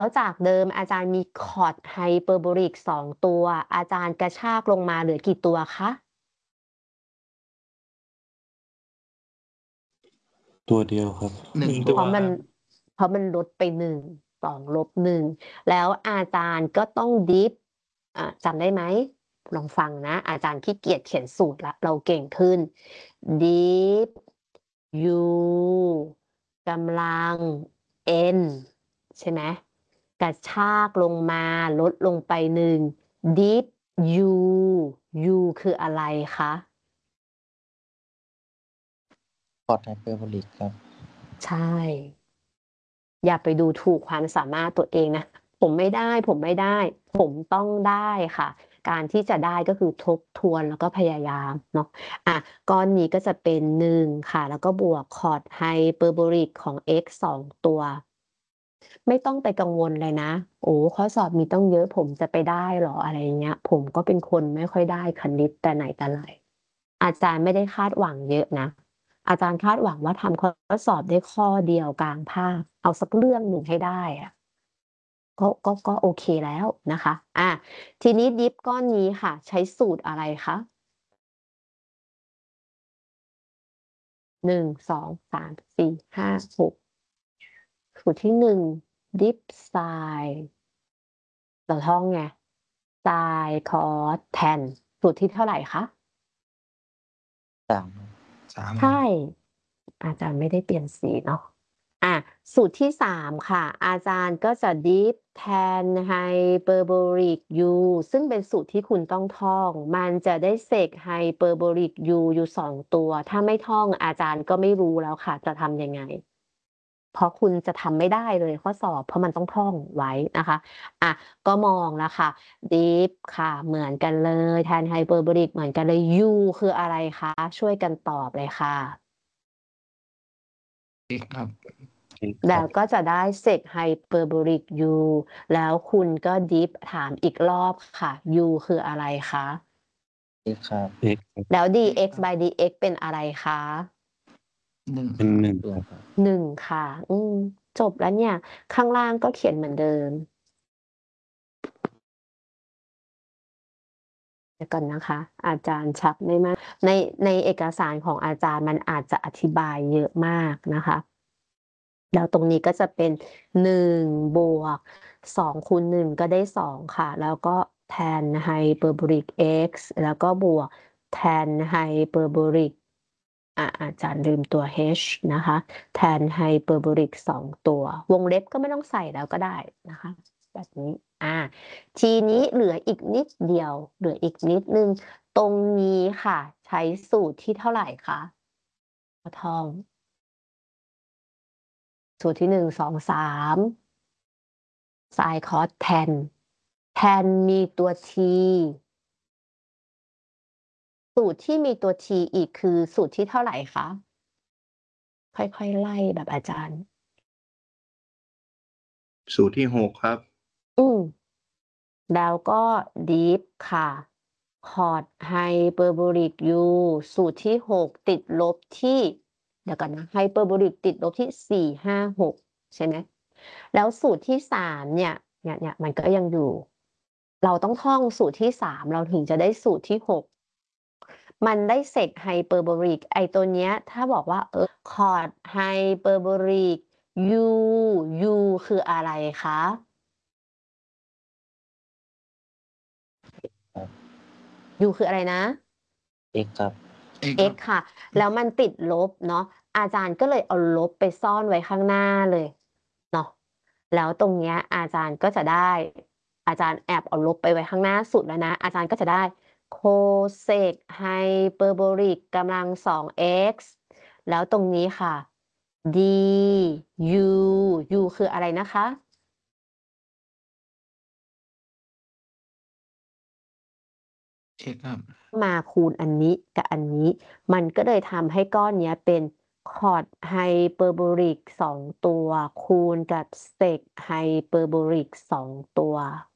แล้วจากเดิมอาจารย์มีคอร์ดไฮเปอร์โบลิก2 ตัวอาจารย์กระชากลงมาเหลือกี่ตัวคะตัวเดียวครับหนึ่งเพตัวราะมันครับเพราะมันลดไป1 2 ลบ 1แล้วอาจารย์ก็ต้องดิฟจำได้ไหมลองฟังนะอาจารย์ขี้เกียจเขียนสูตรละเราเก่งขึ้นดิฟ u กำลัง n ใช่ไหมกระชากลงมาลดลงไป1ดิฟ u u คืออะไรคะคอร์ดไฮเปอร์โบลิกครับใช่ อย่าไปดูถูกความสามารถตัวเองนะ ผมไม่ได้ ผมต้องได้ค่ะ การที่จะได้ก็คือทบทวนแล้วก็พยายามเนาะก้อนนี้ก็จะเป็น1ค่ะ แล้วก็บวกคอร์ดไฮเปอร์โบลิกของ x 2 ตัว ไม่ต้องไปกังวลเลยนะ โอ้ข้อสอบมีต้องเยอะผมจะไปได้หรออะไรเงี้ย ผมก็เป็นคนไม่ค่อยได้คณิตแต่ไหนแต่ไรอาจารย์ไม่ได้คาดหวังเยอะนะ อาจารย์คาดหวังว่าทำข้อสอบได้ข้อเดียวกลางภาคเอาสักเรื่องหนึ่งให้ได้อะก็โอเคแล้วนะคะทีนี้ดิฟก้อนนี้ค่ะ ใช้สูตรอะไรคะ1 2 3 4 5 6สูตรที่1ดิฟไซน์เราท่องไงไซน์คอสแทนสูตรที่เท่าไหร่คะ 3 ใช่ อาจารย์ไม่ได้เปลี่ยนสีเนาะสูตรที่3ค่ะ อาจารย์ก็จะดิฟแทนไฮเปอร์โบลิก u ซึ่งเป็นสูตรที่คุณต้องท่อง มันจะได้เสกไฮเปอร์โบลิก u อยู่2 ตัว ถ้าไม่ท่องอาจารย์ก็ไม่รู้แล้วค่ะ จะทำยังไง เพราะคุณจะทำไม่ได้เลยข้อสอบ เพราะมันต้องท่องไว้นะคะก็มองแล้วค่ะดิฟค่ะ เหมือนกันเลยแทนไฮเปอร์โบลิกเหมือนกันเลย u คืออะไรคะช่วยกันตอบเลยค่ะ x ครับแล้วก็จะได้เซกไฮเปอร์โบลิก u แล้วคุณก็ดิฟถามอีกรอบค่ะ u คืออะไรคะ x ครับ x แล้ว dx by dx เป็นอะไรคะ 1 เป็นครับ 1ครับ 1ค่ะจบแล้วเนี่ยข้างล่างก็เขียนเหมือนเดิมเดี๋ยวก่อนนะคะ อาจารย์ชักไม่มากในเอกสารของอาจารย์มันอาจจะอธิบายเยอะมากนะคะแล้วตรงนี้ก็จะเป็น1บวก2คูณ1ก็ได้2ค่ะแล้วก็แทนไฮเปอร์โบลิก x แล้วก็บวกแทนไฮเปอร์โบลิกอาจารย์ลืมตัว h นะคะแทนไฮเปอร์โบลิก2 ตัววงเล็บก็ไม่ต้องใส่แล้วก็ได้นะคะแบบนี้ทีนี้เหลืออีกนิดเดียวเหลืออีกนิดนึงตรงนี้ค่ะใช้สูตรที่เท่าไหร่คะท่องสูตรที่1 2 3ไซน์คอสแทนมีตัว t สูตรที่มีตัว t อีกคือสูตรที่เท่าไหร่คะค่อยๆไล่แบบอาจารย์สูตรที่6ครับแล้วก็ดิฟค่ะคอร์ดไฮเปอร์โบลิก u สูตรที่6ติดลบที่เดี๋ยวก่อนนะไฮเปอร์โบลิกติดลบที่4 5 6ใช่ไหมแล้วสูตรที่3เนี่ยมันก็ยังอยู่เราต้องท่องสูตรที่3เราถึงจะได้สูตรที่6มันได้เซกไฮเปอร์โบลิกไอตัวเนี้ยถ้าบอกว่าคอร์ดไฮเปอร์โบลิก u คืออะไรคะ u คืออะไรนะ x ครับ x ค่ะ แล้วมันติดลบเนาะอาจารย์ก็เลยเอาลบไปซ่อนไว้ข้างหน้าเลยเนาะแล้วตรงเนี้ยอาจารย์ก็จะได้ อาจารย์แอบเอาลบไปไว้ข้างหน้าสุดแล้วนะ อาจารย์ก็จะได้โคเซกไฮเปอร์โบลิกกำลัง2x แล้วตรงนี้ค่ะ d u คืออะไรนะคะ x ครับมาคูณอันนี้กับอันนี้ มันก็เลยทำให้ก้อนนี้เป็นคอร์ดไฮเปอร์โบลิก2 ตัวคูณกับเซกไฮเปอร์โบลิก2 ตัว